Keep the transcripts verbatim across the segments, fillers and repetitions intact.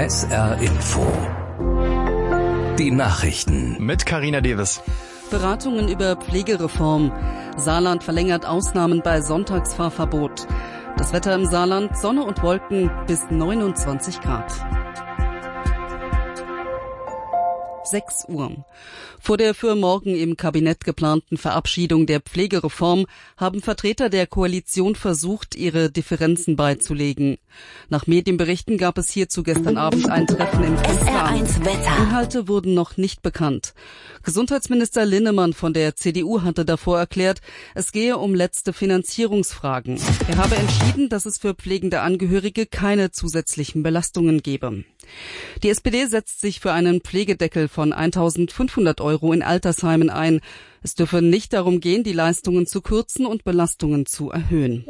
S R Info. Die Nachrichten mit Carina Davis. Beratungen über Pflegereform. Saarland verlängert Ausnahmen bei Sonntagsfahrverbot. Das Wetter im Saarland, Sonne und Wolken bis neunundzwanzig Grad. sechs Uhr. Vor der für morgen im Kabinett geplanten Verabschiedung der Pflegereform haben Vertreter der Koalition versucht, ihre Differenzen beizulegen. Nach Medienberichten gab es hierzu gestern Abend ein Treffen im Kanzleramt. Inhalte wurden noch nicht bekannt. Gesundheitsminister Linnemann von der C D U hatte davor erklärt, es gehe um letzte Finanzierungsfragen. Er habe entschieden, dass es für pflegende Angehörige keine zusätzlichen Belastungen gebe. Die S P D setzt sich für einen Pflegedeckel von eintausendfünfhundert Euro in Altersheimen ein. Es dürfe nicht darum gehen, die Leistungen zu kürzen und Belastungen zu erhöhen.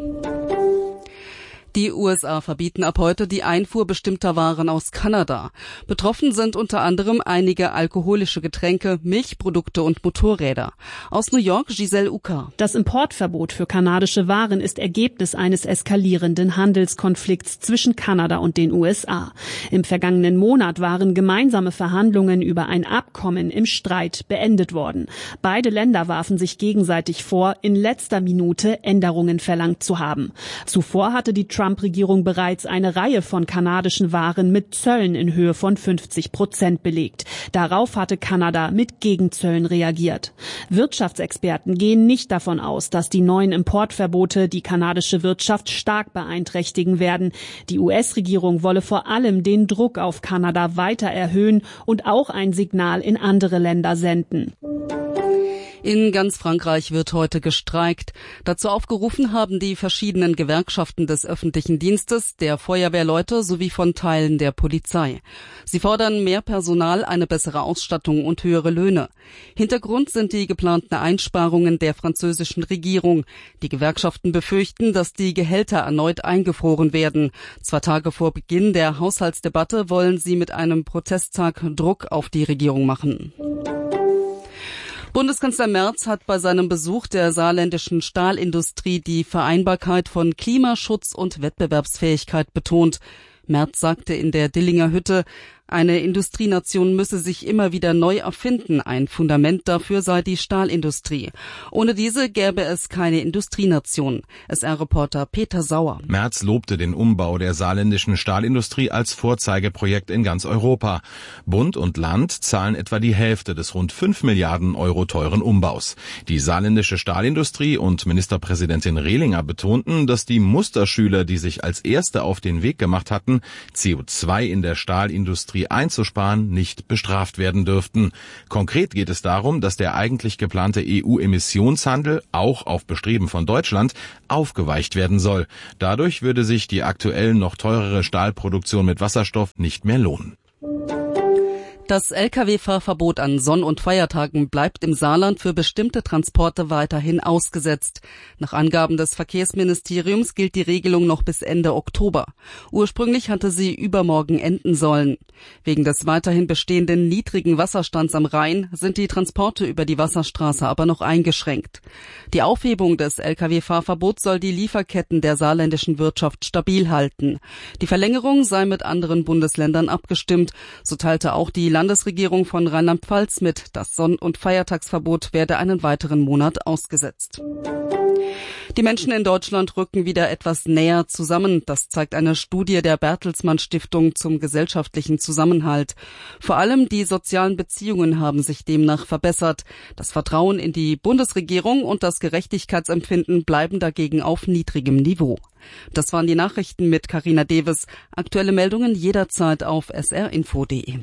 Die U S A verbieten ab heute die Einfuhr bestimmter Waren aus Kanada. Betroffen sind unter anderem einige alkoholische Getränke, Milchprodukte und Motorräder. Aus New York Giselle Uka. Das Importverbot für kanadische Waren ist Ergebnis eines eskalierenden Handelskonflikts zwischen Kanada und den U S A. Im vergangenen Monat waren gemeinsame Verhandlungen über ein Abkommen im Streit beendet worden. Beide Länder warfen sich gegenseitig vor, in letzter Minute Änderungen verlangt zu haben. Zuvor hatte die Trump-Regierung bereits eine Reihe von kanadischen Waren mit Zöllen in Höhe von fünfzig Prozent belegt. Darauf hatte Kanada mit Gegenzöllen reagiert. Wirtschaftsexperten gehen nicht davon aus, dass die neuen Importverbote die kanadische Wirtschaft stark beeinträchtigen werden. Die U S-Regierung wolle vor allem den Druck auf Kanada weiter erhöhen und auch ein Signal in andere Länder senden. In ganz Frankreich wird heute gestreikt. Dazu aufgerufen haben die verschiedenen Gewerkschaften des öffentlichen Dienstes, der Feuerwehrleute sowie von Teilen der Polizei. Sie fordern mehr Personal, eine bessere Ausstattung und höhere Löhne. Hintergrund sind die geplanten Einsparungen der französischen Regierung. Die Gewerkschaften befürchten, dass die Gehälter erneut eingefroren werden. Zwei Tage vor Beginn der Haushaltsdebatte wollen sie mit einem Protesttag Druck auf die Regierung machen. Bundeskanzler Merz hat bei seinem Besuch der saarländischen Stahlindustrie die Vereinbarkeit von Klimaschutz und Wettbewerbsfähigkeit betont. Merz sagte in der Dillinger Hütte, eine Industrienation müsse sich immer wieder neu erfinden. Ein Fundament dafür sei die Stahlindustrie. Ohne diese gäbe es keine Industrienation. S R-Reporter Peter Sauer. Merz lobte den Umbau der saarländischen Stahlindustrie als Vorzeigeprojekt in ganz Europa. Bund und Land zahlen etwa die Hälfte des rund fünf Milliarden Euro teuren Umbaus. Die saarländische Stahlindustrie und Ministerpräsidentin Rehlinger betonten, dass die Musterschüler, die sich als Erste auf den Weg gemacht hatten, C O zwei in der Stahlindustrie einzusparen, nicht bestraft werden dürften. Konkret geht es darum, dass der eigentlich geplante E U-Emissionshandel auch auf Bestreben von Deutschland aufgeweicht werden soll. Dadurch würde sich die aktuell noch teurere Stahlproduktion mit Wasserstoff nicht mehr lohnen. Das L K W-Fahrverbot an Sonn- und Feiertagen bleibt im Saarland für bestimmte Transporte weiterhin ausgesetzt. Nach Angaben des Verkehrsministeriums gilt die Regelung noch bis Ende Oktober. Ursprünglich hatte sie übermorgen enden sollen. Wegen des weiterhin bestehenden niedrigen Wasserstands am Rhein sind die Transporte über die Wasserstraße aber noch eingeschränkt. Die Aufhebung des L K W-Fahrverbots soll die Lieferketten der saarländischen Wirtschaft stabil halten. Die Verlängerung sei mit anderen Bundesländern abgestimmt, so teilte auch die Landesregierung von Rheinland-Pfalz mit, das Sonn- und Feiertagsverbot werde einen weiteren Monat ausgesetzt. Die Menschen in Deutschland rücken wieder etwas näher zusammen. Das zeigt eine Studie der Bertelsmann Stiftung zum gesellschaftlichen Zusammenhalt. Vor allem die sozialen Beziehungen haben sich demnach verbessert. Das Vertrauen in die Bundesregierung und das Gerechtigkeitsempfinden bleiben dagegen auf niedrigem Niveau. Das waren die Nachrichten mit Carina Davis. Aktuelle Meldungen jederzeit auf s r info punkt d e.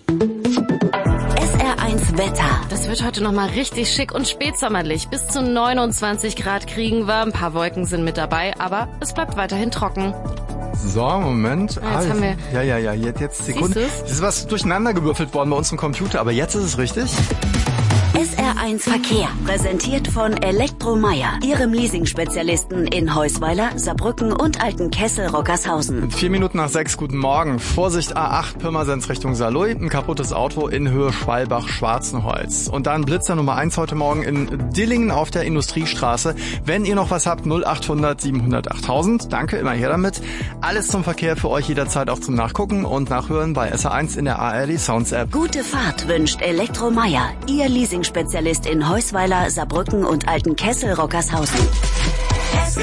S R eins Wetter. Das wird heute nochmal richtig schick und spätsommerlich. Bis zu neunundzwanzig Grad kriegen wir. Ein paar Wolken sind mit dabei, aber es bleibt weiterhin trocken. So, Moment. Ja, jetzt ah, haben wir ja, ja, ja, jetzt, jetzt Sekunde. Siehst du's? Es ist was durcheinandergewürfelt worden bei unserem Computer, aber jetzt ist es richtig. S R eins Verkehr, präsentiert von Elektromeier, Ihrem Leasing-Spezialisten in Heusweiler, Saarbrücken und Altenkessel-Rockershausen. Vier Minuten nach sechs, guten Morgen. Vorsicht A acht, Pirmasens Richtung Saarlouis. Ein kaputtes Auto in Höhe Schwalbach-Schwarzenholz. Und dann Blitzer Nummer eins heute Morgen in Dillingen auf der Industriestraße. Wenn ihr noch was habt, null achthundert siebenhundert achttausend. Danke, immer her damit. Alles zum Verkehr für euch jederzeit auch zum Nachgucken und Nachhören bei S R eins in der A R D Sounds App. Gute Fahrt wünscht Elektromeier, Ihr Leasing-Spezialist in Heusweiler, Saarbrücken und Altenkessel-Rockershausen. S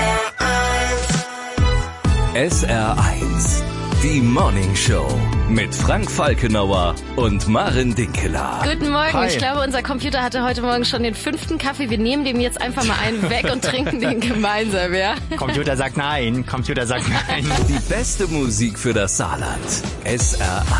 R eins, die Morning Show mit Frank Falkenauer und Maren Dinkeler. Guten Morgen. Hi. Ich glaube, unser Computer hatte heute Morgen schon den fünften Kaffee. Wir nehmen dem jetzt einfach mal einen weg und trinken den gemeinsam, ja? Computer sagt nein, Computer sagt nein. Die beste Musik für das Saarland. S R eins.